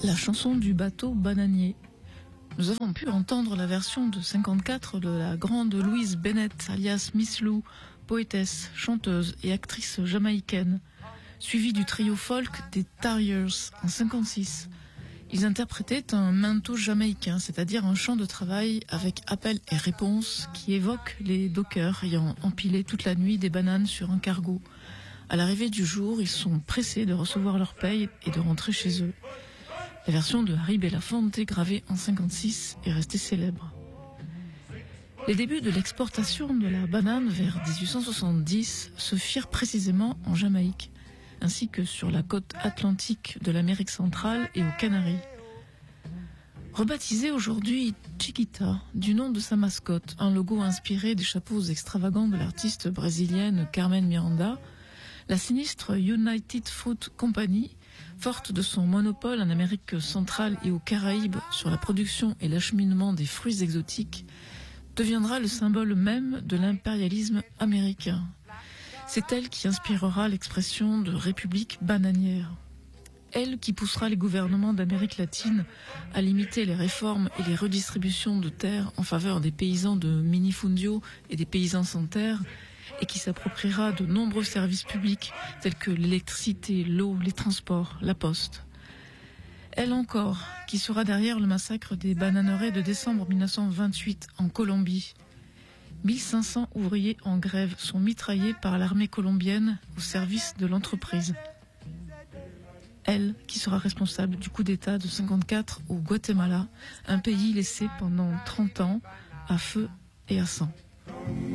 La chanson du bateau bananier. Nous avons pu entendre la version de 54 de la grande Louise Bennett, alias Miss Lou, poétesse, chanteuse et actrice jamaïcaine, suivie du trio folk des Tarriers en 56. Ils interprétaient un manteau jamaïcain, c'est-à-dire un chant de travail avec appel et réponse qui évoque les dockers ayant empilé toute la nuit des bananes sur un cargo. À l'arrivée du jour, ils sont pressés de recevoir leur paye et de rentrer chez eux. La version de Harry Belafonte, gravée en 56, est restée célèbre. Les débuts de l'exportation de la banane vers 1870 se firent précisément en Jamaïque, ainsi que sur la côte atlantique de l'Amérique centrale et aux Canaries. Rebaptisée aujourd'hui Chiquita, du nom de sa mascotte, un logo inspiré des chapeaux extravagants de l'artiste brésilienne Carmen Miranda, la sinistre United Fruit Company, forte de son monopole en Amérique centrale et aux Caraïbes sur la production et l'acheminement des fruits exotiques, deviendra le symbole même de l'impérialisme américain. C'est elle qui inspirera l'expression de république bananière. Elle qui poussera les gouvernements d'Amérique latine à limiter les réformes et les redistributions de terres en faveur des paysans de minifundio et des paysans sans terre, et qui s'appropriera de nombreux services publics tels que l'électricité, l'eau, les transports, la poste. Elle encore, qui sera derrière le massacre des bananeraies de décembre 1928 en Colombie. 1500 ouvriers en grève sont mitraillés par l'armée colombienne au service de l'entreprise. Elle qui sera responsable du coup d'État de 54 au Guatemala, un pays laissé pendant 30 ans à feu et à sang.